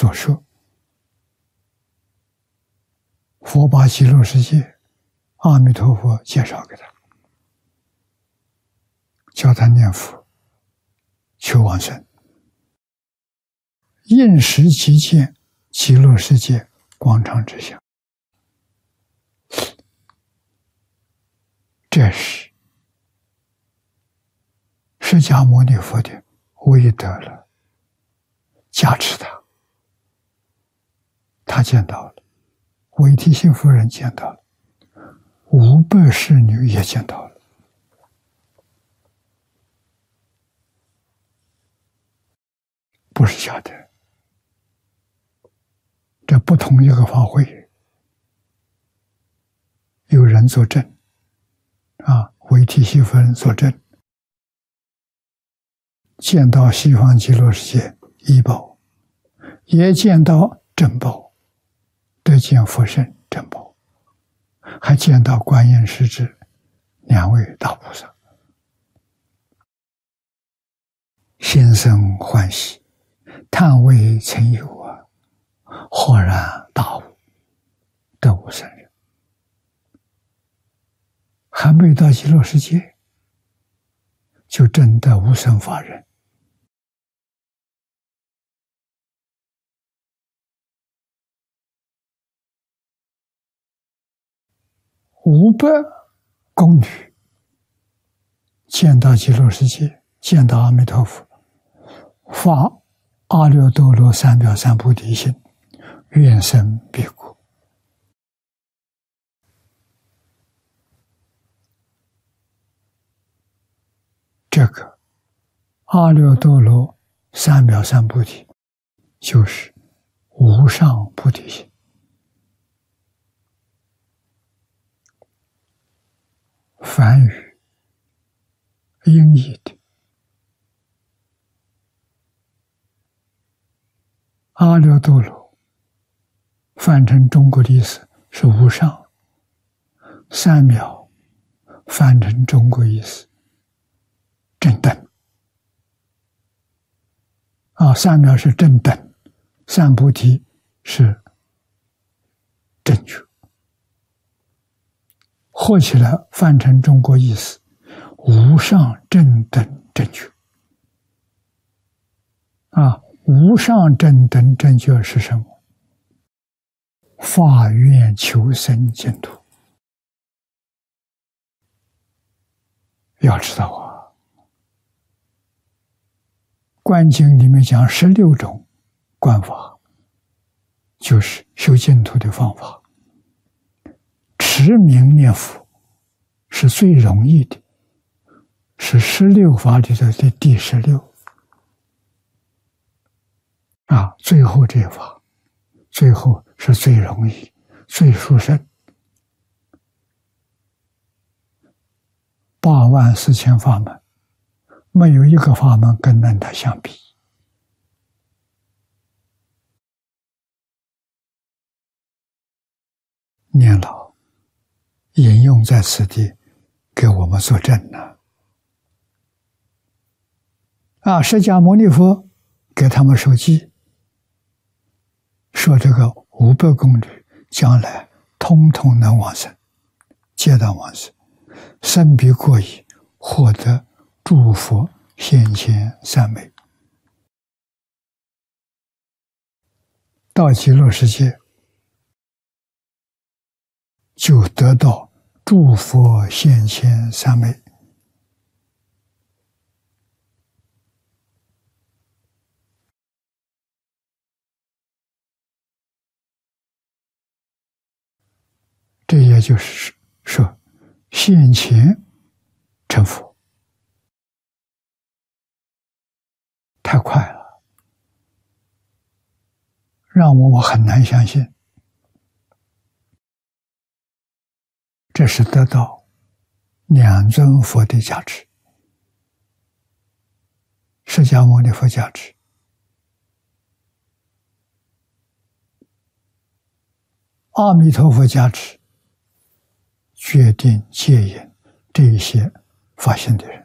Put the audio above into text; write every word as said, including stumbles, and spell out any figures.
所说，佛把极乐世界，阿弥陀佛介绍给他，叫他念佛求往生，应时即见极乐世界光常之相。这是释迦牟尼佛的威德了，加持他，他见到了，韦提希夫人见到了，五百侍女也见到了。不是假的，这不同一个法会，有人作证，啊，韦提希夫人作证，见到西方极乐世界一报，也见到正报，得见佛身正报，还见到观音师智两位大菩萨，心生欢喜，叹未曾有啊，豁然大悟，得无生人。还没到极乐世界，就证得无生法忍。五百宫女见到极乐世界，见到阿弥陀佛，发阿耨多罗三藐三菩提心，愿生彼国。这个阿耨多罗三藐三菩提就是无上菩提心。梵语音译的阿耨多罗翻成中国的意思是无上，三藐翻成中国意思正等啊，三藐是正等，三菩提是正觉，合起来翻成中国意思无上正等正觉啊，无上正等正觉是什么？发愿求生净土。要知道啊，观经里面讲十六种观法，就是修净土的方法。持名念佛是最容易的，是十六法里头的第十六啊，最后这法，最后是最容易、最殊胜。八万四千法门，没有一个法门跟能它相比。念老引用在此地给我们作证呢。啊，释迦牟尼佛给他们授记，说这个五百宫女将来通通能往生，皆当往生，生彼国矣，获得诸佛现前三昧。到极乐世界就得到诸佛现前三昧。这也就是说，现前成佛，太快了，让我们很难相信。这是得到两尊佛的加持，释迦牟尼佛加持，阿弥陀佛加持，决定戒引这一些发心的人。